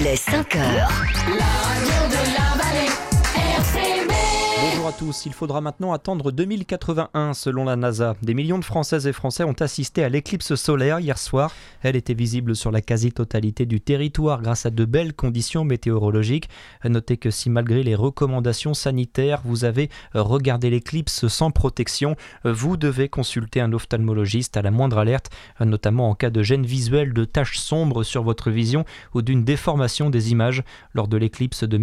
Il est 5 heures. La radio de la vallée, RCB. Bonjour à tous, il faudra maintenant attendre 2081 selon la NASA. Des millions de Françaises et Français ont assisté à l'éclipse solaire hier soir. Elle était visible sur la quasi-totalité du territoire grâce à de belles conditions météorologiques. Notez que si malgré les recommandations sanitaires, vous avez regardé l'éclipse sans protection, vous devez consulter un ophtalmologiste à la moindre alerte, notamment en cas de gêne visuelle, de taches sombres sur votre vision ou d'une déformation des images. Lors de l'éclipse de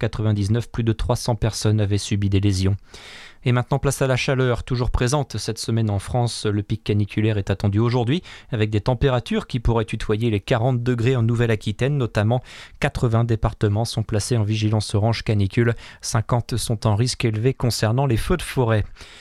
1999, plus de 300 personnes avaient subi des lésions. Et maintenant, place à la chaleur, toujours présente cette semaine en France. Le pic caniculaire est attendu aujourd'hui, avec des températures qui pourraient tutoyer les 40 degrés en Nouvelle-Aquitaine, notamment. 80 départements sont placés en vigilance orange canicule, 50 sont en risque élevé concernant les feux de forêt.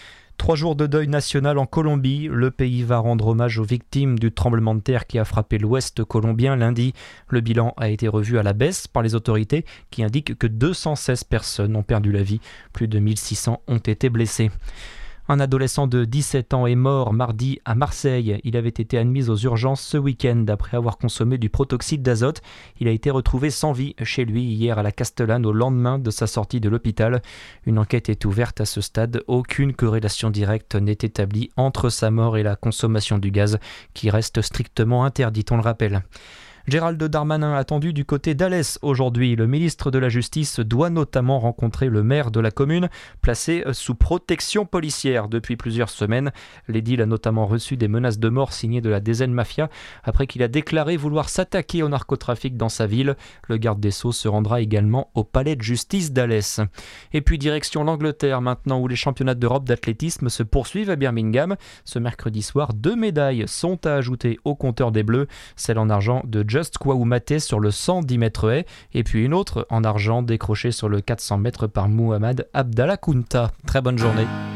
3 jours de deuil national en Colombie. Le pays va rendre hommage aux victimes du tremblement de terre qui a frappé l'ouest colombien lundi. Le bilan a été revu à la baisse par les autorités qui indiquent que 216 personnes ont perdu la vie. Plus de 1600 ont été blessés. Un adolescent de 17 ans est mort mardi à Marseille. Il avait été admis aux urgences ce week-end après avoir consommé du protoxyde d'azote. Il a été retrouvé sans vie chez lui hier à la Castellane au lendemain de sa sortie de l'hôpital. Une enquête est ouverte à ce stade. Aucune corrélation directe n'est établie entre sa mort et la consommation du gaz qui reste strictement interdite, on le rappelle. Gérald Darmanin attendu du côté d'Alès aujourd'hui. Le ministre de la Justice doit notamment rencontrer le maire de la commune, placé sous protection policière depuis plusieurs semaines. L'édile a notamment reçu des menaces de mort signées de la DZ Mafia après qu'il a déclaré vouloir s'attaquer au narcotrafic dans sa ville. Le garde des Sceaux se rendra également au palais de justice d'Alès. Et puis direction l'Angleterre maintenant, où les championnats d'Europe d'athlétisme se poursuivent à Birmingham. Ce mercredi soir, 2 médailles sont à ajouter au compteur des Bleus. Celle en argent de Just Kouaoumate sur le 110 mètres haies et puis une autre en argent décrochée sur le 400 mètres par Mohamed Abdallah Kounta. Très bonne journée.